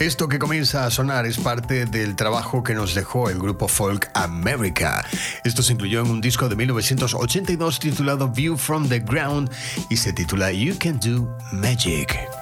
Esto que comienza a sonar es parte del trabajo que nos dejó el grupo folk America. Esto se incluyó en un disco de 1982 titulado View from the Ground y se titula You Can Do Magic.